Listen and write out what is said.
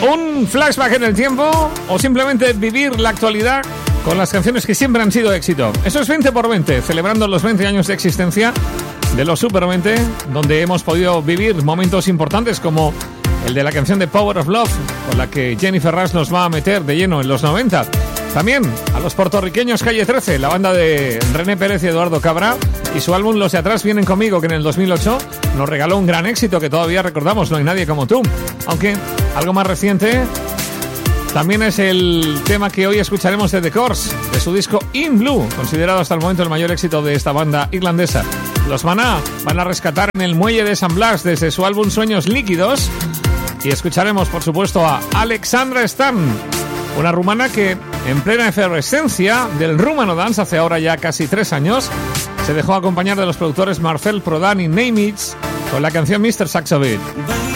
Un flashback en el tiempo o simplemente vivir la actualidad con las canciones que siempre han sido éxito. Eso es 20x20, celebrando los 20 años de existencia de los Super 20, donde hemos podido vivir momentos importantes como el de la canción de Power of Love, con la que Jennifer Rush nos va a meter de lleno en los 90. También a los puertorriqueños Calle 13, la banda de René Pérez y Eduardo Cabra, y su álbum Los de Atrás Vienen Conmigo, que en el 2008 nos regaló un gran éxito que todavía recordamos, No hay nadie como tú. Aunque algo más reciente también es el tema que hoy escucharemos de The Corrs, de su disco In Blue, considerado hasta el momento el mayor éxito de esta banda irlandesa. Los Maná van a rescatar en el muelle de San Blas desde su álbum Sueños Líquidos, y escucharemos por supuesto a Alexandra Stan, una rumana que en plena efervescencia del Rumano Dance hace ahora ya casi 3 años se dejó acompañar de los productores Marcel Prodan y Nemitz con la canción Mr. Saxo Beat.